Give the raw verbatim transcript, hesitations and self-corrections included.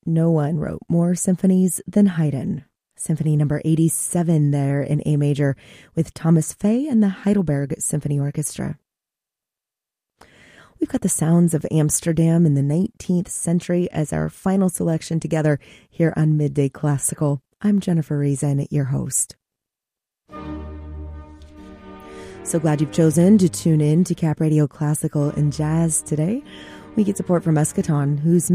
No one wrote more symphonies than Haydn. Symphony number eighty-seven there in A major with Thomas Fay and the Heidelberg Symphony Orchestra. We've got the sounds of Amsterdam in the nineteenth century as our final selection together here on Midday Classical. I'm Jennifer Reason, your host. So glad you've chosen to tune in to Cap Radio Classical and Jazz today. We get support from Muscaton, whose